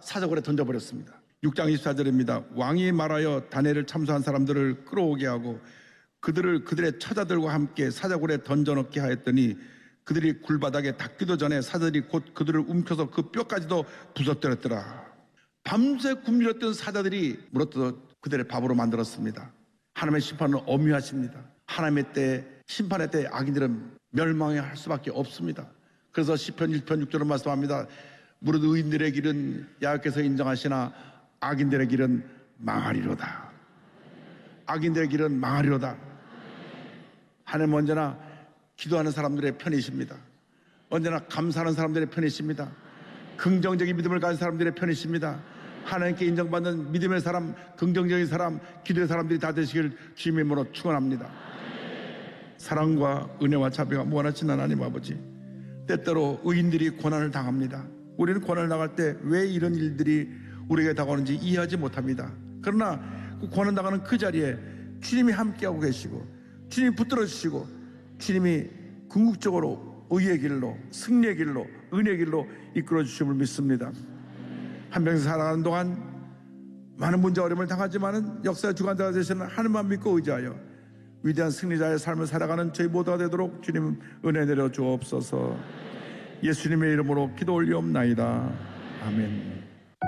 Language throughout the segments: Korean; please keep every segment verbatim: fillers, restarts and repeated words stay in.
사자굴에 던져버렸습니다. 육 장 이십사 절입니다. 왕이 말하여 다니엘을 참소한 사람들을 끌어오게 하고 그들을 그들의 처자들과 함께 사자굴에 던져넣게 하였더니 그들이 굴바닥에 닿기도 전에 사자들이 곧 그들을 움켜서 그 뼈까지도 부서뜨렸더라. 밤새 굶주렸던 사자들이 물어뜯어 그들의 밥으로 만들었습니다. 하나님의 심판은 엄유하십니다. 하나님의 때, 심판의 때 악인들은 멸망해야 할 수밖에 없습니다. 그래서 시편 일 편 육 절은 말씀합니다. 무릇 의인들의 길은 야훼께서 인정하시나 악인들의 길은 망하리로다. 악인들의 길은 망하리로다. 하나님 언제나 기도하는 사람들의 편이십니다. 언제나 감사하는 사람들의 편이십니다. 긍정적인 믿음을 가진 사람들의 편이십니다. 하나님께 인정받는 믿음의 사람, 긍정적인 사람, 기도의 사람들이 다 되시길 주님의 이름으로 축원합니다. 사랑과 은혜와 자비가 무한하신 하나님 아버지, 때때로 의인들이 고난을 당합니다. 우리는 고난을 당할 때 왜 이런 일들이 우리에게 다가오는지 이해하지 못합니다. 그러나 그 고난 당하는 그 자리에 주님이 함께하고 계시고 주님이 붙들어 주시고 주님이 궁극적으로 의의 길로, 승리의 길로, 은혜의 길로 이끌어 주심을 믿습니다. 한평생 살아가는 동안 많은 문제와 어려움을 당하지만은 역사의 주관자가 되시는 하나님만 믿고 의지하여 위대한 승리자의 삶을 살아가는 저희 모두가 되도록 주님 은혜 내려 주옵소서. 예수님의 이름으로 기도 올리옵나이다. 아멘.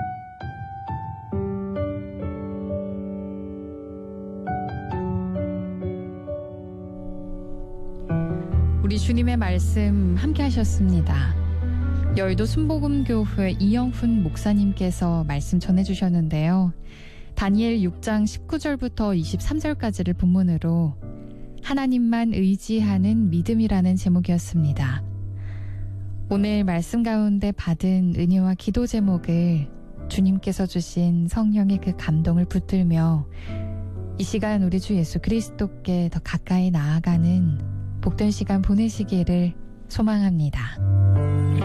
우리 주님의 말씀 함께 하셨습니다. 여의도 순복음교회 이영훈 목사님께서 말씀 전해주셨는데요. 다니엘 육 장 십구 절부터 이십삼 절까지를 본문으로 하나님만 의지하는 믿음이라는 제목이었습니다. 오늘 말씀 가운데 받은 은혜와 기도 제목을 주님께서 주신 성령의 그 감동을 붙들며 이 시간 우리 주 예수 그리스도께 더 가까이 나아가는 복된 시간 보내시기를 소망합니다.